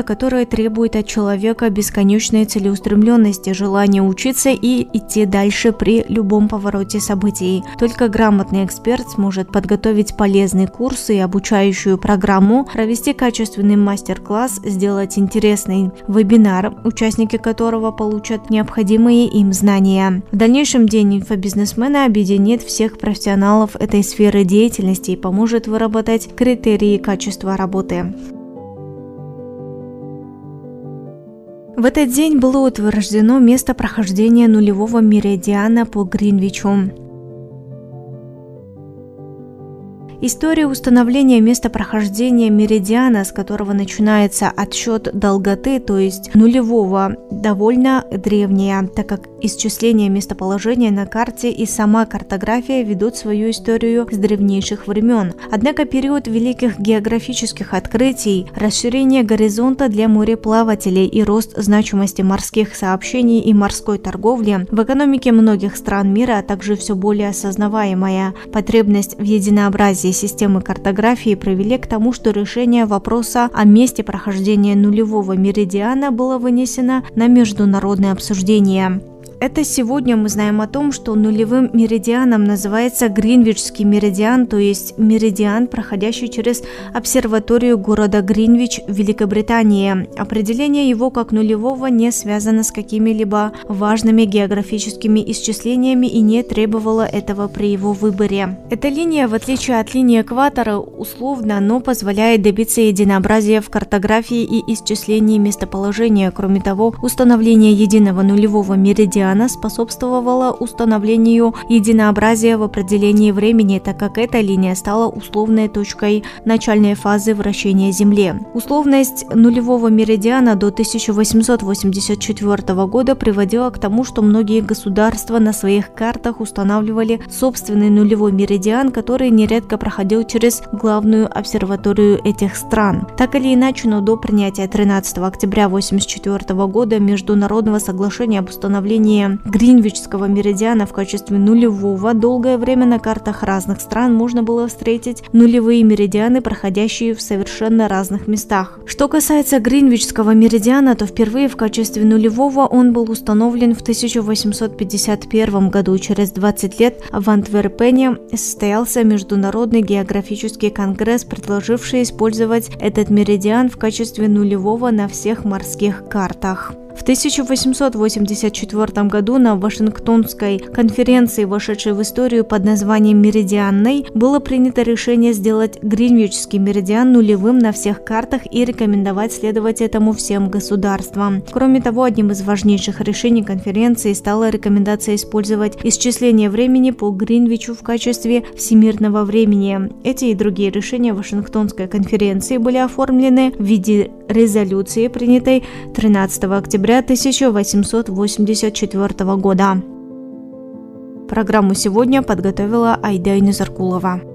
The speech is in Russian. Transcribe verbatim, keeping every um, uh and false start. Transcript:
которое требует от человека бесконечной целеустремленности, желания учиться и идти дальше при любом повороте событий. Только грамотный эксперт сможет подготовить полезный курс и обучающую программу, провести качественный мастер-класс, сделать интересный вебинар, участники которого получат необходимые им знания. В дальнейшем День инфобизнесмена объединит всех профессионалов этой сферы деятельности и поможет выработать критерии качества работы. В этот день было утверждено место прохождения нулевого меридиана по Гринвичу. История установления места прохождения меридиана, с которого начинается отсчет долготы, то есть нулевого, довольно древняя, так как исчисление местоположения на карте и сама картография ведут свою историю с древнейших времен. Однако период великих географических открытий, расширение горизонта для мореплавателей и рост значимости морских сообщений и морской торговли в экономике многих стран мира, а также все более осознаваемая потребность в единообразии системы картографии привели к тому, что решение вопроса о месте прохождения нулевого меридиана было вынесено на международное обсуждение. Это сегодня мы знаем о том, что нулевым меридианом называется Гринвичский меридиан, то есть меридиан, проходящий через обсерваторию города Гринвич в Великобритании. Определение его как нулевого не связано с какими-либо важными географическими исчислениями и не требовало этого при его выборе. Эта линия, в отличие от линии экватора, условна, но позволяет добиться единообразия в картографии и исчислении местоположения. Кроме того, установление единого нулевого меридиана способствовала установлению единообразия в определении времени, так как эта линия стала условной точкой начальной фазы вращения Земли. Условность нулевого меридиана до тысяча восемьсот восемьдесят четвёртого года приводила к тому, что многие государства на своих картах устанавливали собственный нулевой меридиан, который нередко проходил через главную обсерваторию этих стран. Так или иначе, но до принятия тринадцатого октября тысяча девятьсот восемьдесят четвёртого года Международного соглашения об установлении Гринвичского меридиана в качестве нулевого, долгое время на картах разных стран можно было встретить нулевые меридианы, проходящие в совершенно разных местах. Что касается Гринвичского меридиана, то впервые в качестве нулевого он был установлен в тысяча восемьсот пятьдесят первом году. Через двадцать лет в Антверпене состоялся Международный географический конгресс, предложивший использовать этот меридиан в качестве нулевого на всех морских картах. В тысяча восемьсот восемьдесят четвёртом году на Вашингтонской конференции, вошедшей в историю под названием «Меридианной», было принято решение сделать Гринвичский меридиан нулевым на всех картах и рекомендовать следовать этому всем государствам. Кроме того, одним из важнейших решений конференции стала рекомендация использовать исчисление времени по Гринвичу в качестве всемирного времени. Эти и другие решения Вашингтонской конференции были оформлены в виде резолюции, принятой тринадцатого октября тысяча восемьсот восемьдесят четвёртого года. Программу сегодня подготовила Айда Инезаркулова.